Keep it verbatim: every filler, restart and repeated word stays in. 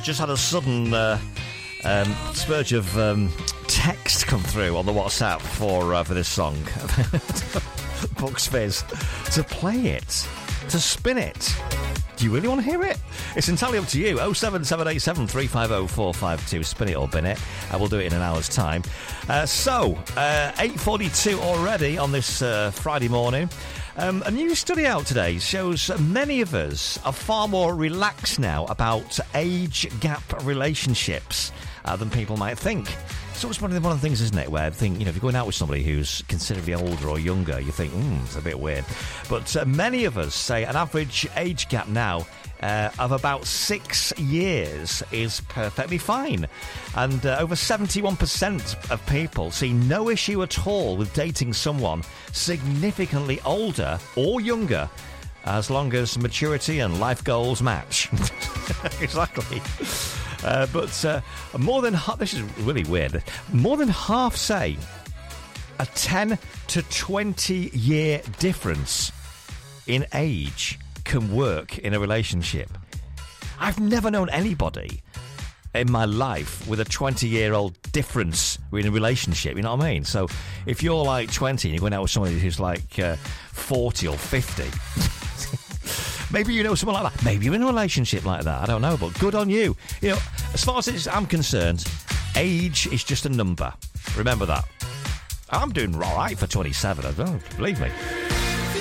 just had a sudden uh, um, spurge of um, text come through on the WhatsApp for uh, for this song. Bucks Fizz. To play it. To spin it. Do you really want to hear it? It's entirely up to you. oh seven seven eight seven three five oh four five two. Spin it or bin it. I will do it in an hour's time. Uh, so, uh, eight forty-two already on this uh, Friday morning. Um, a new study out today shows many of us are far more relaxed now about age gap relationships uh, than people might think. So it's one of the, one of the things, isn't it, where I think, you know, if you're going out with somebody who's considerably older or younger, you think, hmm, it's a bit weird. But uh, many of us say an average age gap now uh, of about six years is perfectly fine. And uh, over seventy-one percent of people see no issue at all with dating someone significantly older or younger, as long as maturity and life goals match. Exactly. Uh, but uh, more than half, this is really weird, more than half say a ten to twenty year difference in age can work in a relationship. I've never known anybody in my life with a twenty year old difference in a relationship, you know what I mean? So if you're like twenty and you're going out with somebody who's like uh, forty or fifty... Maybe you know someone like that. Maybe you're in a relationship like that. I don't know, but good on you. You know, as far as I'm concerned, age is just a number. Remember that. I'm doing all right for twenty-seven. I don't believe me.